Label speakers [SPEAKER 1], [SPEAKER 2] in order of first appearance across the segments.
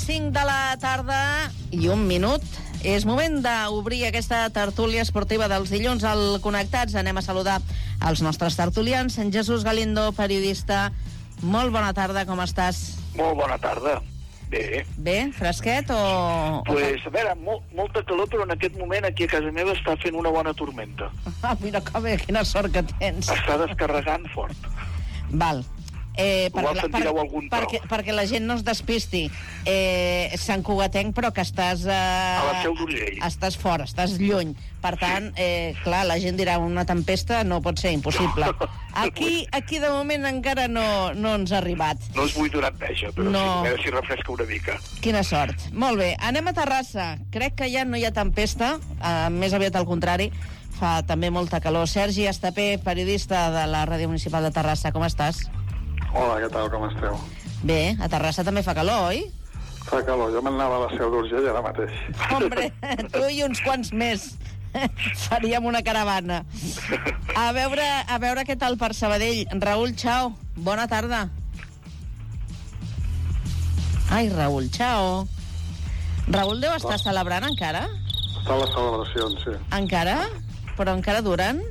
[SPEAKER 1] 5 de la tarda i 1 minut. És moment d'obrir aquesta tertúlia esportiva dels dilluns al Connectats. Anem a saludar els nostres tertulians. En Jesús Galindo, periodista. Molt bona tarda, com estàs?
[SPEAKER 2] Molt bona tarda. Bé.
[SPEAKER 1] Bé? Fresquet o...?
[SPEAKER 2] Pues, a veure, molta calor, però en aquest moment aquí a casa meva està fent una bona tormenta.
[SPEAKER 1] Ah, mira que bé, quina sort que tens.
[SPEAKER 2] Està descarregant fort.
[SPEAKER 1] Val. Perquè la gent no es despisti. Sant Cugatenc, però que estàs...
[SPEAKER 2] A la Seu d'Urgell.
[SPEAKER 1] Estàs fora, estàs lluny. Per tant, clar, la gent dirà una tempesta no pot ser impossible. Aquí de moment encara no ens ha arribat.
[SPEAKER 2] No us vull donar enveja, però no. Sí, a veure si refresca una mica.
[SPEAKER 1] Quina sort. Molt bé, anem a Terrassa. Crec que ja no hi ha tempesta, més aviat al contrari. Fa també molta calor. Sergi Estapé, periodista de la Ràdio Municipal de Terrassa, com estàs?
[SPEAKER 3] Hola, què tal, com esteu?
[SPEAKER 1] Bé, a Terrassa també fa calor, oi?
[SPEAKER 3] Fa calor, jo m'anava a la Seu d'Urgell ara mateix.
[SPEAKER 1] Hombre, tu i uns quants més. Faríem una caravana. A veure què tal per Sabadell. Raül, ciao, bona tarda. Ai, Raül, ciao. Raül deu estar celebrant encara?
[SPEAKER 3] Està a les celebracions, sí.
[SPEAKER 1] Encara? Però encara duren?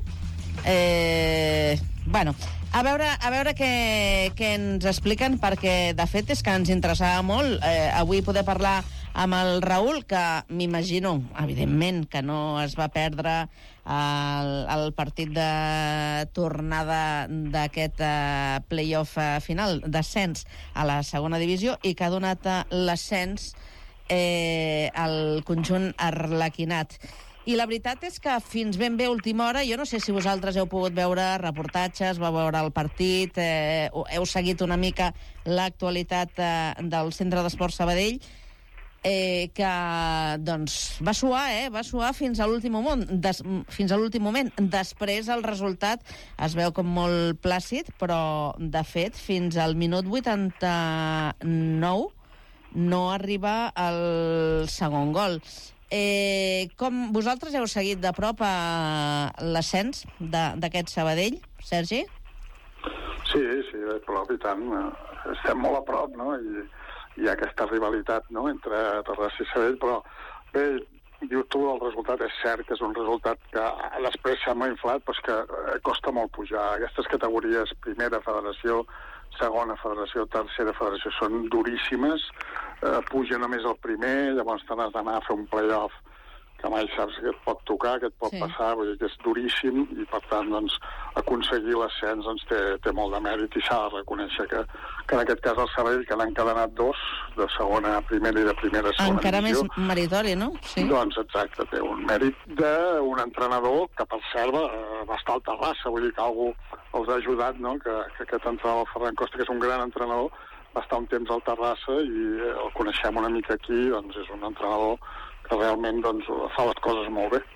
[SPEAKER 1] Bueno, a veure què ens expliquen, perquè de fet és que ens interessava molt avui poder parlar amb el Raül, que m'imagino, evidentment, que no es va perdre el partit de tornada d'aquest play-off final d'ascens a la segona divisió i que ha donat l'ascens al conjunt arlequinat. I la veritat és que fins ben bé última hora, jo no sé si vosaltres heu pogut veure reportatges, vau veure el partit, heu seguit una mica l'actualitat del Centre d'Esport Sabadell, que doncs va suar fins a l'últim moment. Després el resultat es veu com molt plàcid, però de fet fins al minut 89 no arriba el segon gol. Com vosaltres heu seguit de prop l'ascens d'aquest Sabadell, Sergi?
[SPEAKER 3] Sí, de prop i tant. Estem molt a prop, no? I hi ha aquesta rivalitat, no?, entre Terrassa i Sabadell, però bé, dius tu, el resultat és cert que és un resultat que després s'ha inflat, però és que costa molt pujar. Aquestes categories, primera federació, segona federació, tercera federació, són duríssimes. Puja només el primer, llavors te n'has d'anar a fer un play-off que mai saps què et pot tocar, què et pot passar, vull dir que és duríssim i per tant doncs, aconseguir l'ascens doncs, té molt de mèrit i s'ha de reconèixer que en aquest cas el Sabadell, que n'han encadenat dos, de segona a primera i de primera a segona
[SPEAKER 1] encara
[SPEAKER 3] divisió.
[SPEAKER 1] Més meritori, no? Sí.
[SPEAKER 3] Doncs exacte, té un mèrit d'un entrenador que per cert va estar al Terrassa, vull dir que algú els ha ajudat, no?, que aquest entrenador, el Ferran Costa, que és un gran entrenador, va estar un temps al Terrassa i el coneixem una mica aquí, doncs és un entrenador que realment doncs, fa les coses molt bé.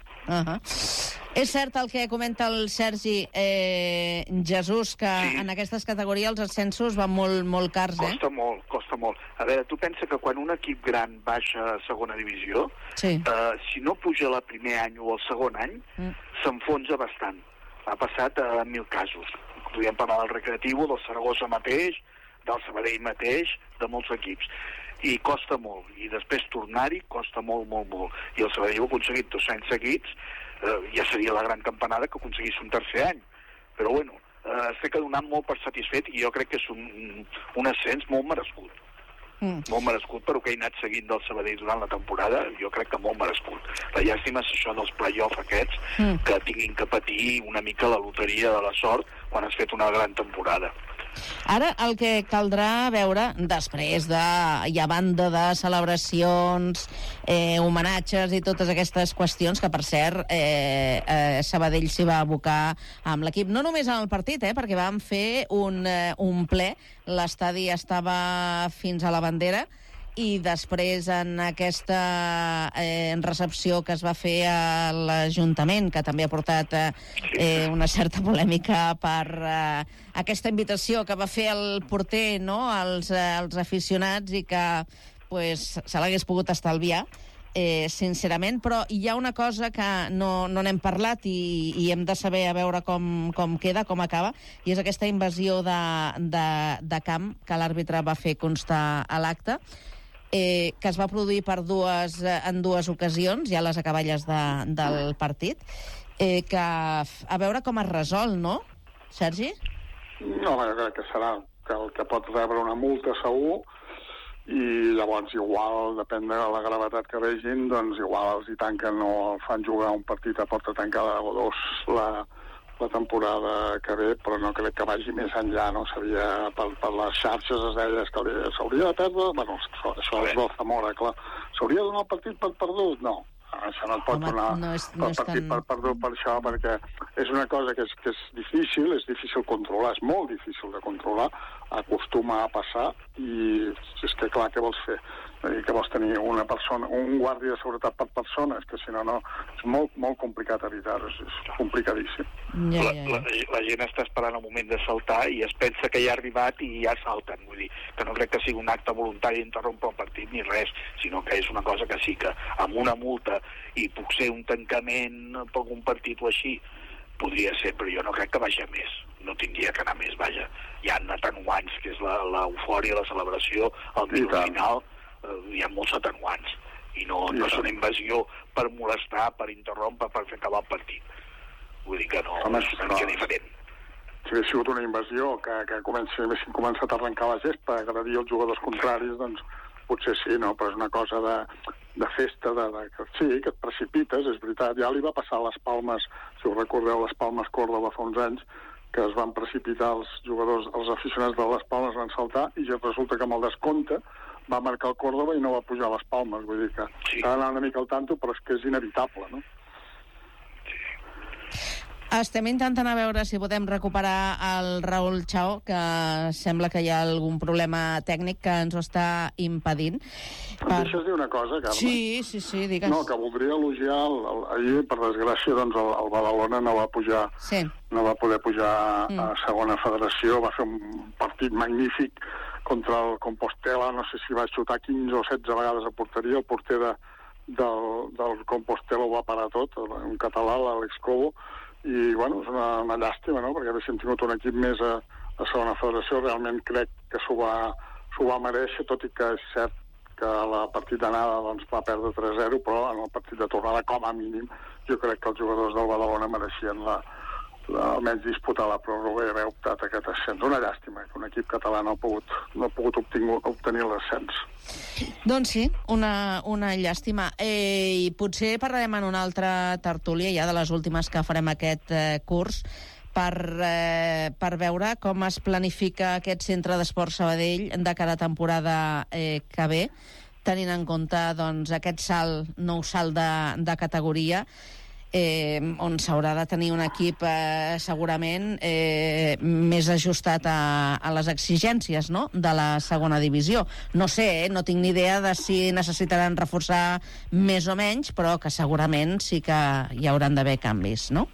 [SPEAKER 1] És cert el que comenta el Sergi, Jesús, que en aquestes categories els ascensos van molt cars,
[SPEAKER 2] Costa molt. A veure, tu pensa que quan un equip gran baixa a segona divisió, si no puja el primer any o el segon any, s'enfonsa bastant. Ha passat a 1.000 casos. Podríem parlar del Recreativo, del Saragossa mateix, del Sabadell mateix, de molts equips. I costa molt, i després tornar-hi costa molt. I el Sabadell ha aconseguit 2 anys seguits, ja seria la gran campanada que aconseguís un tercer any. Però bueno, estic donant molt per satisfet i jo crec que és un ascens molt merescut. Molt merescut per que he anat seguint del Sabadell durant la temporada, jo crec que molt merescut. La llàstima és això dels play-off aquests, que tinguin que patir una mica la loteria de la sort quan has fet una gran temporada.
[SPEAKER 1] Ara el que caldrà veure després i a banda de celebracions, homenatges i totes aquestes qüestions, que per cert Sabadell s'hi va abocar amb l'equip, no només en el partit, perquè vam fer un ple, l'estadi estava fins a la bandera, i després en aquesta recepció que es va fer a l'Ajuntament, que també ha portat una certa polèmica per aquesta invitació que va fer el porter, no?, als aficionats, i que se l'hagués pogut estalviar, sincerament, però hi ha una cosa que no n'hem parlat i hem de saber a veure com queda, com acaba, i és aquesta invasió de camp que l'àrbitre va fer constar a l'acte, que es va produir en dues ocasions, ja a les acaballes del partit, que a veure com es resol, no, Sergi?
[SPEAKER 3] No, jo crec que serà el que pot rebre una multa segur, i llavors igual, depèn de la gravetat que vegin, doncs igual els hi tanquen o fan jugar un partit a porta tancada o dos la temporada que ve, però no crec que vagi més enllà, no? Per les xarxes es deia que s'hauria de perdre, bueno, això és del Zamora, clar. S'hauria de donar el partit per perdut? No. Això no et pot donar el partit per perdut per això, perquè és una cosa que és difícil controlar, és molt difícil de controlar, acostuma a passar, i és que clar, què vols fer? Que vols tenir una persona, un guàrdia de seguretat per persona, és que si no, és molt complicat evitar-ho, és complicadíssim.
[SPEAKER 2] La gent està esperant el moment de saltar i es pensa que ja ha arribat i ja salten, vull dir, que no crec que sigui un acte voluntari d'interrompre el partit ni res, sinó que és una cosa que sí que amb una multa i potser un tancament per un partit o així podria ser, però jo no crec que vagi més, no tindria que anar més, vaja. Hi ha atenuants, que és l'eufòria, la celebració, el minut final, hi ha molts atenuants, i no és una invasió per molestar, per interrompre, per fer acabar el partit. Vull dir que no, és una mica diferent.
[SPEAKER 3] Si hagués sigut una invasió que haguessin començat a arrencar la gespa, a agredir els jugadors contraris, doncs potser sí, no? Però és una cosa de festa, sí, que et precipites, és veritat. Ja li va passar a les Palmes, si us recordeu, les Palmes Córdoba fa uns anys, que es van precipitar els jugadors, els aficionats de les Palmes van saltar, i ja resulta que amb el descompte va marcar el Córdoba i no va pujar a les Palmes. Vull dir que s'ha d'anar una mica al tanto, però és que és inevitable, no?
[SPEAKER 1] Estem intentant a veure si podem recuperar el Raül Chao, que sembla que hi ha algun problema tècnic que ens ho està impedint.
[SPEAKER 3] Em deixes dir una cosa, Carme?
[SPEAKER 1] Sí, digues.
[SPEAKER 3] No, que voldria elogiar ahir, per desgràcia, doncs el Badalona no va pujar, no va poder pujar a segona federació, va fer un partit magnífic contra el Compostela, no sé si va xutar 15 o 16 vegades a porteria, el porter del Compostela ho va parar tot, un català, l'Àlex Cobo, i bueno, és una llàstima, no?, perquè haguéssim tingut un equip més a segona federació. Realment crec que s'ho va mereixer, tot i que és cert que la partit d'anada doncs, va perdre 3-0, però en el partit de tornada, com a mínim, jo crec que els jugadors del Badalona mereixien almenys disputar la pròrroga i haver optat a aquest ascens. Una llàstima que un equip català no ha pogut obtenir l'ascens.
[SPEAKER 1] Doncs sí, una llàstima. I potser parlarem en una altra tertúlia, ja de les últimes que farem aquest curs, per veure com es planifica aquest centre d'esport Sabadell de cara a temporada que ve, tenint en compte doncs, aquest nou salt de categoria, on s'haurà de tenir un equip segurament més ajustat a les exigències, no?, de la segona divisió. No sé, no tinc ni idea de si necessitaran reforçar més o menys, però que segurament sí que hi hauran d'haver canvis, no?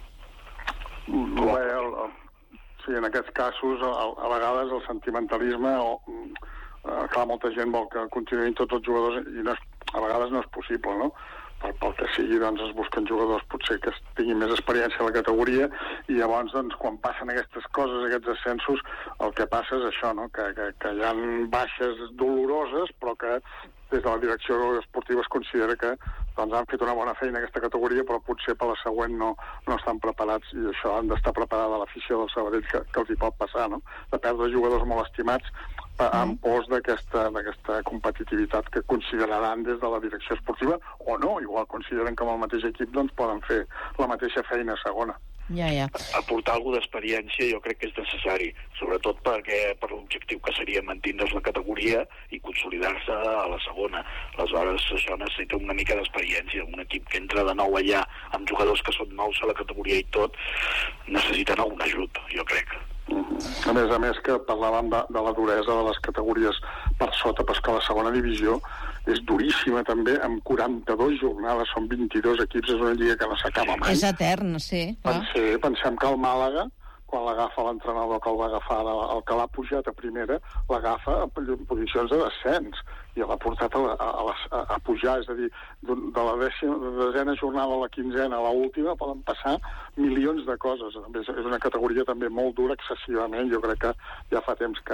[SPEAKER 3] Sí, en aquests casos, a vegades el sentimentalisme, clar, molta gent vol que continuïn tots els jugadors i a vegades no és possible, no? Pel que sigui, doncs es busquen jugadors potser que tinguin més experiència a la categoria, i llavors, doncs, quan passen aquestes coses, aquests ascensos, el que passa és això, no?, que hi ha baixes doloroses, però que des de la direcció esportiva es considera que doncs, han fet una bona feina en aquesta categoria, però potser per la següent no estan preparats, i això han d'estar preparada l'afició del Sabadell que els hi pot passar, no?, de perdre jugadors molt estimats en pos d'aquesta competitivitat que consideraran des de la direcció esportiva, o no, igual consideren que amb el mateix equip doncs, poden fer la mateixa feina a segona.
[SPEAKER 1] Ja.
[SPEAKER 2] Aportar alguna d'experiència jo crec que és necessari, sobretot per l'objectiu que seria mantenir la categoria i consolidar-se a la segona. Aleshores, això necessita una mica d'experiència. Un equip que entra de nou allà amb jugadors que són nous a la categoria i tot, necessiten algun ajut, jo crec.
[SPEAKER 3] A més que parlàvem de la duresa de les categories per sota, però que la segona divisió és duríssima també, amb 42 jornades, són 22 equips, és una lliga que no s'acaba mai.
[SPEAKER 1] És etern, sí.
[SPEAKER 3] Pensem que el Màlaga, quan l'agafa l'entrenador que el va agafar, el que l'ha pujat a primera, l'agafa en posicions de descens, i l'ha portat a pujar, és a dir, de la desena jornada a la quinzena a l'última poden passar milions de coses. És una categoria també molt dura excessivament, jo crec que ja fa temps que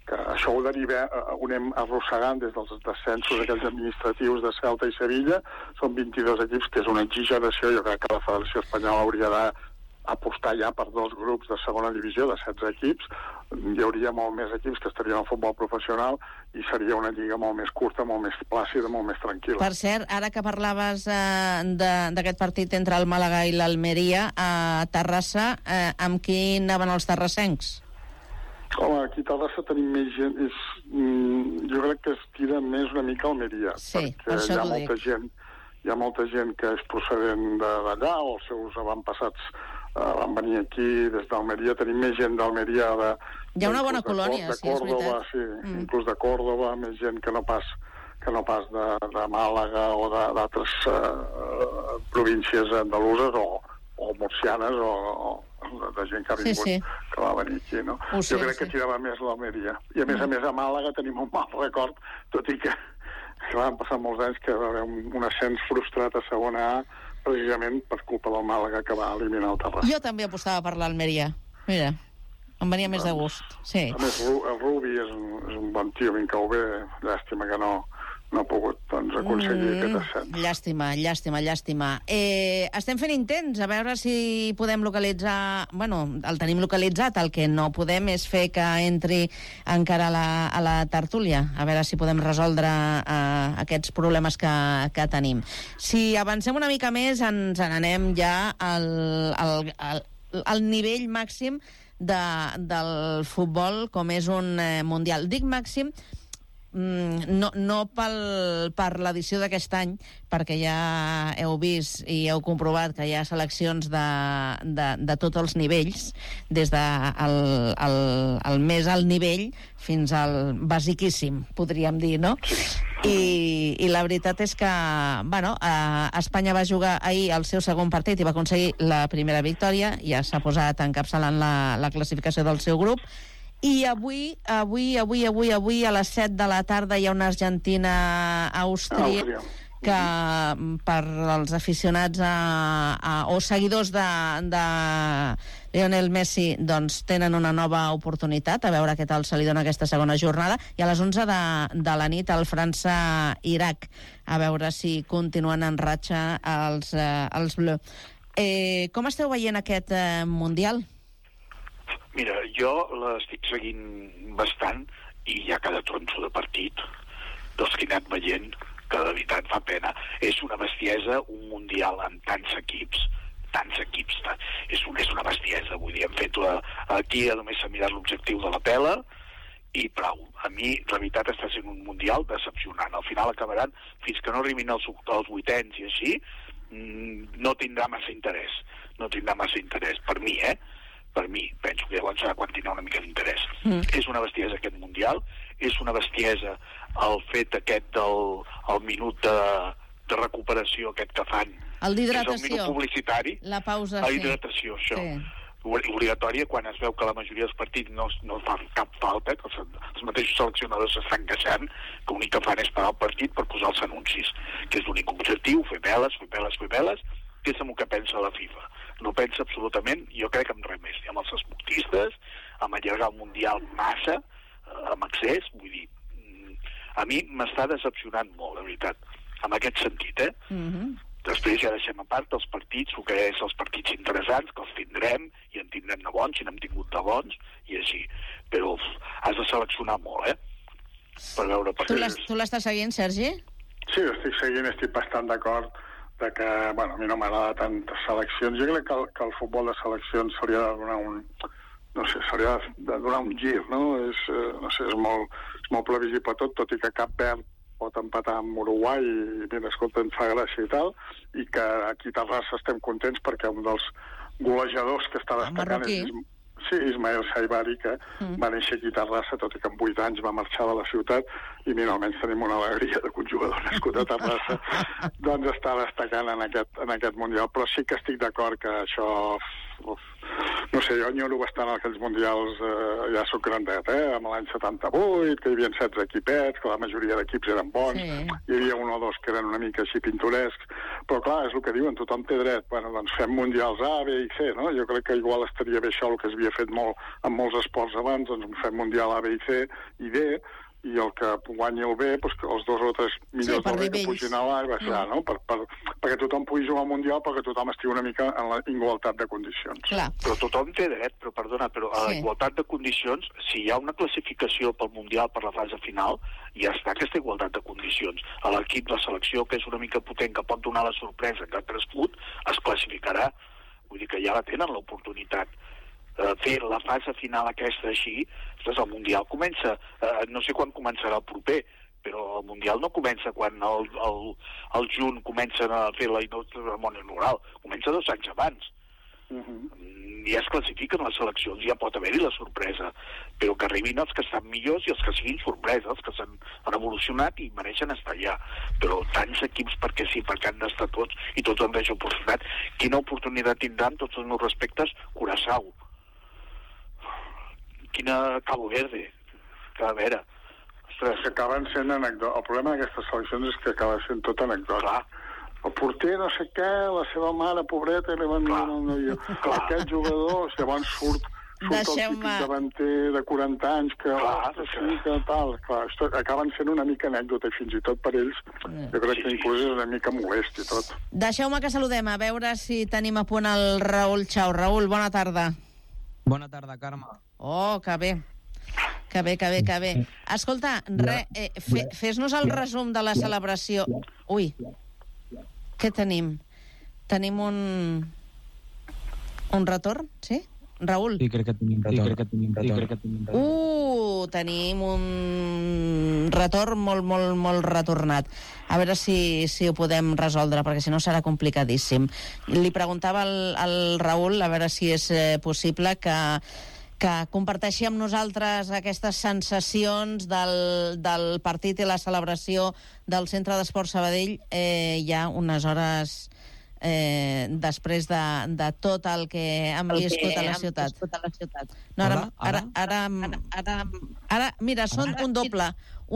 [SPEAKER 3] que això ho anem arrossegant des dels descensos aquells administratius de Celta i Sevilla. Són 22 equips, que és una exageració. Jo crec que la Federació Espanyola hauria d'apostar ja per 2 grups de segona divisió de 16 equips. Hi hauria molt més equips que estarien al futbol professional i seria una lliga molt més curta, molt més plàcida, molt més tranquil·la.
[SPEAKER 1] Per cert, ara que parlaves d'aquest partit entre el Màlaga i l'Almeria a Terrassa, amb qui anaven els terrassencs?
[SPEAKER 3] Home, aquí a Terrassa tenim més gent. Jo crec que es tira més una mica Almeria, perquè hi ha molta gent que és procedent d'allà, o els seus avantpassats van venir aquí des d'Almeria. Tenim més gent d'Almeria,
[SPEAKER 1] hi ha una bona colònia,
[SPEAKER 3] sí, és veritat. Sí, inclús de Còrdoba, més gent que no pas de Màlaga o d'altres províncies andaluses o murcianes o de gent que ha vingut, que va venir aquí, no? Jo crec que tirava més l'Almeria. I a més a Màlaga tenim un mal record, tot i que van passar molts anys que va haver un ascens frustrat a segona A, precisament per culpa del Màlaga, que va eliminar el Terrassa.
[SPEAKER 1] Jo també apostava per l'Almeria. Mira, em venia més de gust. Sí.
[SPEAKER 3] A més, el Rubi és un bon tio, ben cau bé. Llàstima que no ha pogut aconseguir aquest ascens.
[SPEAKER 1] Llàstima. Estem fent intents a veure si podem localitzar... Bueno, el tenim localitzat. El que no podem és fer que entri encara a la tertúlia. A veure si podem resoldre aquests problemes que tenim. Si avancem una mica més, ens n'anem ja al nivell màxim del futbol, com és un mundial. Dic màxim no per l'edició d'aquest any, perquè ja heu vist i heu comprovat que hi ha seleccions de tots els nivells, des del més alt nivell fins al basiquíssim, podríem dir, no? I la veritat és que Espanya va jugar ahir el seu segon partit i va aconseguir la primera victòria, ja s'ha posat encapçalant la classificació del seu grup. I avui a les 7 de la tarda hi ha una Argentina-Àustria que per als aficionats o seguidors de Lionel Messi doncs tenen una nova oportunitat, a veure què tal se li dona aquesta segona jornada, i a les 11 de la nit el França-Iraq, a veure si continuen en ratxa els bleus. Com esteu veient aquest Mundial?
[SPEAKER 2] Mira, jo l'estic seguint bastant i hi ha cada tronço de partit dels que he anat veient que de veritat fa pena. És una bestiesa un mundial amb tants equips, és una bestiesa. Vull dir, hem fet aquí només s'ha mirat l'objectiu de la pela i prou. A mi, la veritat, està sent un mundial decepcionant. Al final acabaran, fins que no arribin els vuitens i així, no tindrà massa interès. Per mi, Per mi, penso que llavors serà quan tindrà una mica d'interès. És una bestiesa aquest mundial, és una bestiesa el fet aquest del minut de recuperació aquest que fan.
[SPEAKER 1] El d'hidratació.
[SPEAKER 2] És el minut publicitari.
[SPEAKER 1] La pausa,
[SPEAKER 2] La hidratació, això. Sí. Obligatòria, quan es veu que la majoria dels partits no fan cap falta, que els mateixos seleccionadors s'estan queixant, que l'únic que fan és parar el partit per posar els anuncis, que és l'únic objectiu, fer veles, que és el que pensa la FIFA. No pensa absolutament, jo crec, en res més. Amb els esportistes, amb allargar el Mundial massa, amb excés, vull dir, a mi m'està decepcionant molt, la veritat, en aquest sentit, Després ja deixem a part els partits, el que és els partits interessants, que els tindrem, i en tindrem de bons, i n'hem tingut de bons, i així. Però has de seleccionar molt, per veure...
[SPEAKER 1] Tu l'estàs seguint, Sergi?
[SPEAKER 3] Sí, l'estic seguint, estic bastant d'acord que, a mi no m'agrada tantes seleccions. Jo crec que el futbol de seleccions s'hauria de donar un gir, no? És molt previsible tot i que Cap Verd pot empatar amb Uruguai i, mira, escolta, ens fa gràcia i tal, i que aquí a Terrassa estem contents perquè un dels golejadors que està destacant és Ismael Saibari, que va néixer aquí a Terrassa, tot i que amb 8 anys va marxar de la ciutat, i mira, almenys tenim una alegria de que un jugador nascut a Terrassa doncs està destacant en aquest Mundial. Però sí que estic d'acord que això no sé, jo enyoro bastant aquells mundials, ja soc grandet, amb l'any 78, que hi havia 16 equipets, que la majoria d'equips eren bons, hi havia un o dos que eren una mica així pintorescs, però clar, és el que diuen, tothom té dret, bueno, doncs fem mundials A, B i C, no? Jo crec que igual estaria bé això, el que s'havia fet molt en molts esports abans, doncs fem mundial A, B i C i D, i el que guanyi el B, doncs que els 2 o 3 millors del B que pugin a l'A i baixar, no? Perquè tothom pugui jugar al Mundial, perquè tothom estigui una mica en la igualtat de condicions.
[SPEAKER 1] Clar.
[SPEAKER 2] Però tothom té dret, però a la igualtat de condicions, si hi ha una classificació pel Mundial per la fase final, ja està aquesta igualtat de condicions. A l'equip, la selecció, que és una mica potent, que pot donar la sorpresa que ha crescut, es classificarà. Vull dir que ja la tenen l'oportunitat. Fer la fase final aquesta així, el Mundial comença, no sé quan començarà el proper, però el Mundial no comença quan el juny comencen a fer la cerimònia inaugural, comença 2 anys abans. Ja es classifiquen les seleccions, ja pot haver-hi la sorpresa, però que arribin els que estan millors i els que siguin sorpresa, els que s'han evolucionat i mereixen estar allà. Però tants equips perquè sí, perquè han d'estar tots, i tots han deixat oportunitat. Quina oportunitat tindran, tots els meus respectes, Curaçao? Quina Cabo Verde? Que a veure...
[SPEAKER 3] Ostres, que acaben sent anecdòtics. El problema d'aquestes seleccions és que acaba sent tot anecdòtic. El porter no sé què, la seva mare, pobreta, li van dir aquest jugador, llavors surt el típic davanter de 40 anys que sí, que tal. Clar, acaben sent una mica anècdota i fins i tot per ells jo crec que inclús és una mica molest i tot.
[SPEAKER 1] Deixeu-me que saludem, a veure si tenim a punt el Raül Chau. Raül, bona tarda.
[SPEAKER 4] Bona tarda, Carme.
[SPEAKER 1] Oh, que bé. Que bé. Escolta, fes-nos el resum de la celebració. Ui, què tenim? Tenim un retorn, sí? Raül?
[SPEAKER 4] Sí, crec que tenim retorn.
[SPEAKER 1] Tenim un retorn molt retornat. A veure si ho podem resoldre, perquè si no serà complicadíssim. Li preguntava al Raül, a veure si és possible que comparteixi amb nosaltres aquestes sensacions del partit i la celebració del Centre d'Esport Sabadell ja unes hores després de tot el que hem viscut a la ciutat. No, ara, mira, són un doble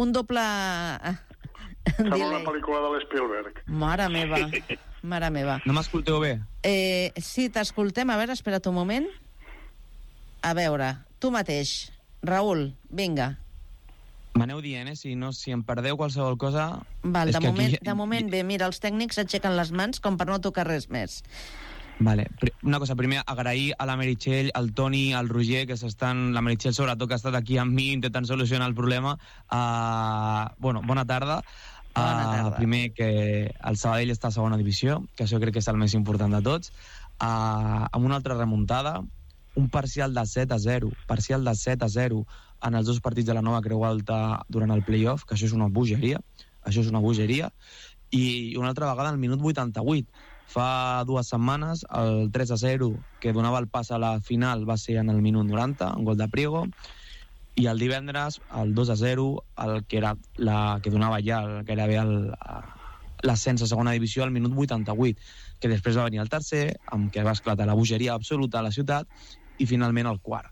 [SPEAKER 3] Sembla una pel·lícula de l'Spielberg.
[SPEAKER 1] Mare meva.
[SPEAKER 4] No m'escolteu bé?
[SPEAKER 1] Sí, t'escoltem. A veure, espera't un moment. A veure, tu mateix, Raül, vinga.
[SPEAKER 4] M'aneu dient, si em perdeu qualsevol cosa...
[SPEAKER 1] Val, de moment bé, mira, els tècnics aixequen les mans com per no tocar res més.
[SPEAKER 4] Vale, una cosa, primer agrair a la Meritxell, al Toni, al Roger, que s'estan... La Meritxell sobretot que ha estat aquí amb mi intentant solucionar el problema. Bona tarda. Primer, que el Sabadell està a segona divisió, que això crec que és el més important de tots. Amb una altra remuntada, un parcial de 7-0 en els 2 partits de la Nova Creu Alta durant el play-off, que això és una bogeria, i una altra vegada al minut 88. Fa 2 setmanes, el 3-0 que donava el pas a la final va ser en el minut 90, un gol de Priego, i el divendres, el 2-0, el que era que donava ja gairebé l'ascens a segona divisió al minut 88, que després va venir el tercer, amb què va esclatar la bogeria absoluta a la ciutat, i finalment el quart.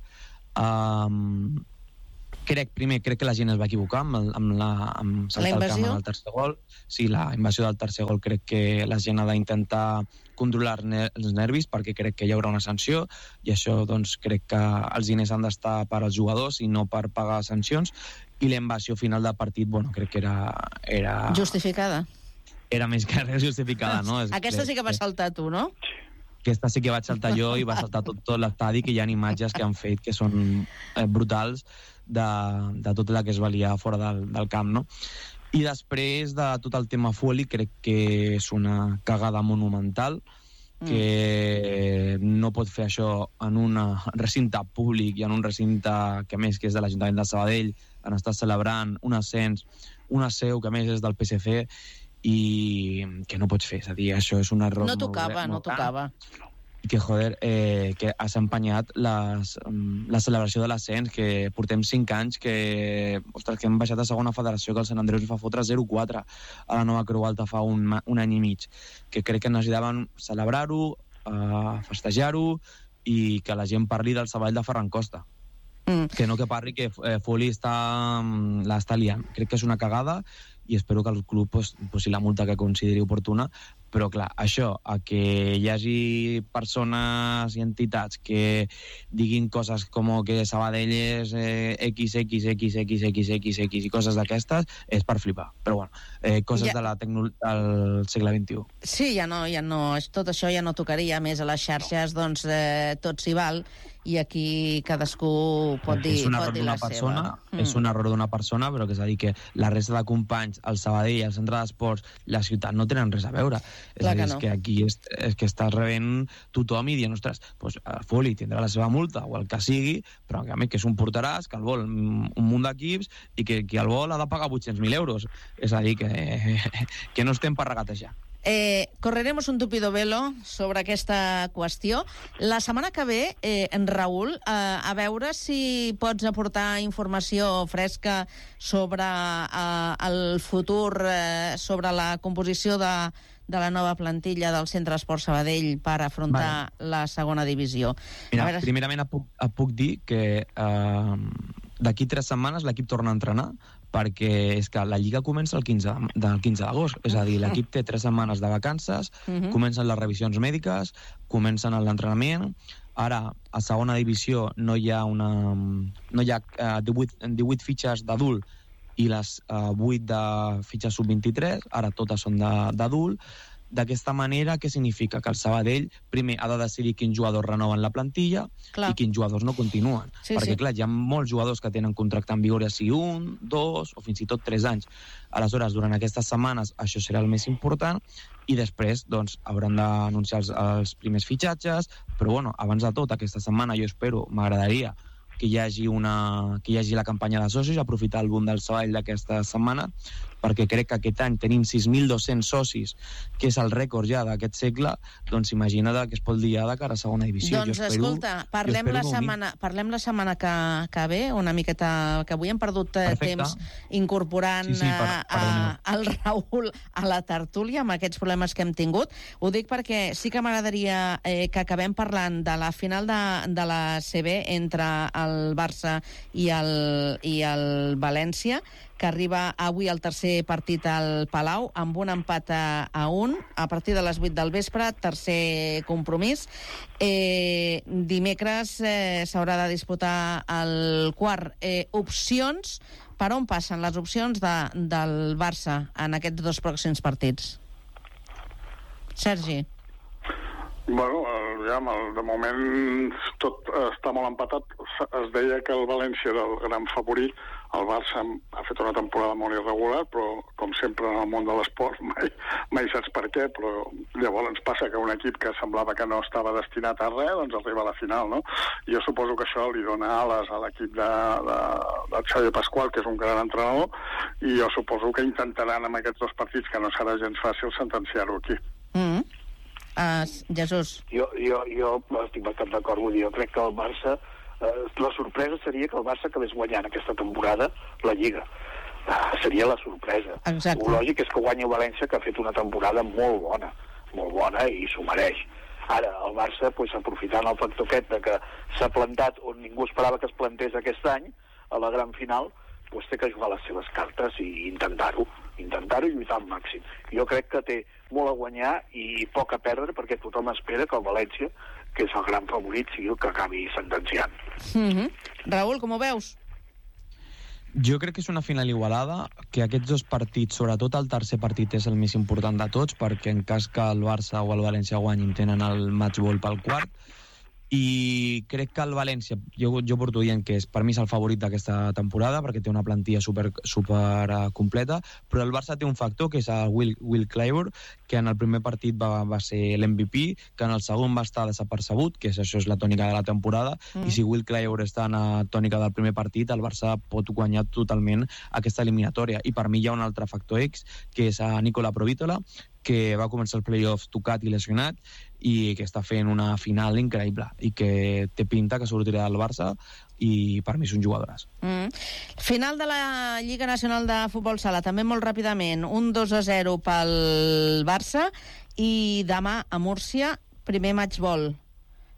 [SPEAKER 4] Crec que la gent es va equivocar amb saltar el camp en el tercer gol. Sí, la invasió del tercer gol, crec que la gent ha d'intentar controlar els nervis, perquè crec que hi haurà una sanció, i això doncs crec que els diners han d'estar per als jugadors i no per pagar sancions, i la invasió final del partit, crec que era...
[SPEAKER 1] Justificada.
[SPEAKER 4] Era més que res justificada, no?
[SPEAKER 1] Aquesta sí que vas saltar tu, no?
[SPEAKER 4] Aquesta sí que vaig saltar jo i va saltar tot l'estadi, que hi ha imatges que han fet que són brutals de tot el que es va liar fora del camp, no? I després de tot el tema Foley, crec que és una cagada monumental, que no pot fer això en un recinte públic i en un recinte que a més que és de l'Ajuntament de Sabadell, en estar celebrant un ascens, una seu que a més és del PSC, i que no pots fer, és a dir, això és un error.
[SPEAKER 1] No tocava.
[SPEAKER 4] Que, que has empenyat la celebració de l'ascens, que portem 5 anys que hem baixat a segona federació, que el Sant Andreu fa fotre 0-4 a la Nova Creu Alta fa un any i mig, que crec que necessitaven celebrar-ho, festejar-ho i que la gent parli del Sabadell de Ferran Costa. Que no que parli que Foley l'està liant. Crec que és una cagada i espero que el club posi la multa que consideri oportuna, però clar, això, a que hi hagi persones i entitats que diguin coses com que Sabadell és XXXXXX i coses d'aquestes, és per flipar. Però bueno, coses del segle XXI.
[SPEAKER 1] Sí, ja no, tot això ja no tocaria més a les xarxes, doncs tot s'hi val, i aquí cadascú pot dir la seva.
[SPEAKER 4] És un error d'una persona, però que és a dir que la resta de companys, el Sabadell, el centre d'esports, la ciutat, no tenen res a veure. És que aquí és que estàs rebent tothom i dient, ostres, doncs Foley tindrà la seva multa o el que sigui, però a mi que és un porteràs, que el vol un munt d'equips i que qui el vol ha de pagar 800.000 euros. És a dir, que no estem per regatejar.
[SPEAKER 1] Correremos un tupido velo sobre aquesta qüestió. La setmana que ve, en Raül, a veure si pots aportar informació fresca sobre el futur, sobre la composició de la nova plantilla del Centre Esport Sabadell per afrontar la segona divisió.
[SPEAKER 4] Mira, primerament et puc dir que d'aquí 3 setmanes l'equip torna a entrenar, perquè és que la Lliga comença el 15 d'agost, és a dir, l'equip té 3 setmanes de vacances, comencen les revisions mèdiques, comencen l'entrenament. Ara, a segona divisió no hi ha 18 fitxes d'adult i les 8 de fitxes sub-23, ara totes són d'adult. D'aquesta manera, què significa? Que el Sabadell primer ha de decidir quins jugadors renoven la plantilla i quins jugadors no continuen. Perquè, clar, hi ha molts jugadors que tenen contracte en vigor, si 1, 2 o fins i tot 3 anys. Aleshores, durant aquestes setmanes, això serà el més important i després, doncs, hauran d'anunciar els primers fitxatges, però, bueno, abans de tot, aquesta setmana jo espero, m'agradaria que hi hagi la campanya de socis, aprofitar el boom del Sabadell d'aquesta setmana, perquè crec que aquest any tenim 6.200 socis, que és el rècord ja d'aquest segle, doncs imagina't que es pot liar de cara a segona divisió.
[SPEAKER 1] Doncs escolta, parlem la setmana que ve, una miqueta, que avui hem perdut temps incorporant el Raül a la tertúlia amb aquests problemes que hem tingut. Ho dic perquè sí que m'agradaria que acabem parlant de la final de la CB entre el Barça i el València, que arriba avui al tercer partit al Palau, amb un empat a 1, a partir de les 8 del vespre, tercer compromís. Dimecres s'haurà de disputar el quart. Opcions, per on passen les opcions del Barça en aquests 2 pròxims partits? Sergi.
[SPEAKER 3] Bueno, de moment tot està molt empatat. Es deia que el València era el gran favorit. El Barça ha fet una temporada molt irregular, però, com sempre en el món de l'esport, mai saps per què, però llavors ens passa que un equip que semblava que no estava destinat a res, doncs arriba a la final, no? Jo suposo que això li dona ales a l'equip de Xavier Pasqual, que és un gran entrenador, i jo suposo que intentaran amb aquests 2 partits, que no serà gens fàcil, sentenciar-ho aquí.
[SPEAKER 1] Jesús.
[SPEAKER 2] Jo estic bastant d'acord, vull dir, jo crec que el Barça, la sorpresa seria que el Barça acabés guanyant aquesta temporada la Lliga. Seria la sorpresa.
[SPEAKER 1] Exacte.
[SPEAKER 2] El lògic és que guanyi el València, que ha fet una temporada molt bona i s'ho mereix. Ara, el Barça, aprofitant el factor aquest de que s'ha plantat on ningú esperava que es plantés aquest any, a la gran final, té que jugar les seves cartes i intentar-ho i lluitar al màxim. Jo crec que té molt a guanyar i poc a perdre, perquè tothom espera que el València, que és el gran favorit, sigui el que acabi sentenciant.
[SPEAKER 1] Raül, com ho veus?
[SPEAKER 4] Jo crec que és una final igualada, que aquests 2 partits, sobretot el tercer partit, és el més important de tots, perquè en cas que el Barça o el València guanyin tenen el match ball pel quart, i crec que el València, jo porto dient que per mi és el favorit d'aquesta temporada, perquè té una plantilla super completa, però el Barça té un factor, que és el Will Clyburn, que en el primer partit va ser l'MVP, que en el segon va estar desapercebut, que això és la tònica de la temporada, i si Will Clyburn està en la tònica del primer partit, el Barça pot guanyar totalment aquesta eliminatòria. I per mi hi ha un altre factor X, que és a Nicola Provítola, que va començar els playoffs tocat i lesionat i que està fent una final increïble i que té pinta que sortirà del Barça i per mi és un jugadoràs.
[SPEAKER 1] Final de la Lliga Nacional de Futbol Sala, també molt ràpidament, un 2-0 pel Barça i demà a Múrcia, primer match ball.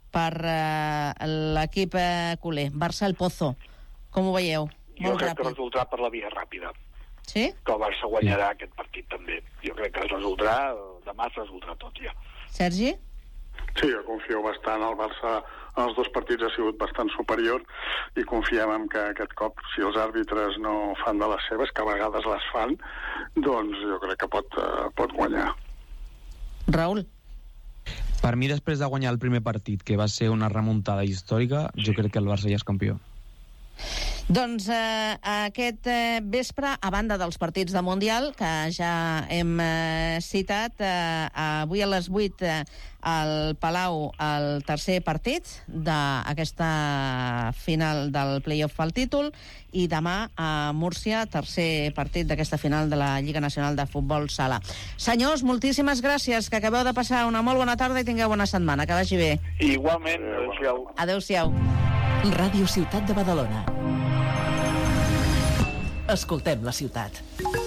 [SPEAKER 1] per l'equip culer. Barça el Pozo. Com ho veieu?
[SPEAKER 2] Jo crec que resultarà per la via ràpida.
[SPEAKER 1] Sí?
[SPEAKER 2] Que el Barça guanyarà aquest partit també. Jo crec que resultarà, demà es resultarà tot ja.
[SPEAKER 1] Sergi?
[SPEAKER 3] Sí, jo confio bastant. El Barça en els dos partits ha sigut bastant superior i confiem en que aquest cop, si els àrbitres no fan de les seves, que a vegades les fan, doncs jo crec que pot guanyar.
[SPEAKER 1] Raül?
[SPEAKER 4] Per mi, després de guanyar el primer partit, que va ser una remuntada històrica, jo crec que el Barça ja és campió.
[SPEAKER 1] Doncs aquest vespre, a banda dels partits de Mundial, que ja hem citat, avui a les 8 al Palau el tercer partit d'aquesta final del play-off pel títol, i demà a Múrcia, tercer partit d'aquesta final de la Lliga Nacional de Futbol Sala. Senyors, moltíssimes gràcies, que acabeu de passar una molt bona tarda i tingueu bona setmana, que vagi bé.
[SPEAKER 2] Igualment, adéu-siau.
[SPEAKER 1] Adéu-siau.
[SPEAKER 5] Ràdio Ciutat de Badalona. Escoltem la ciutat.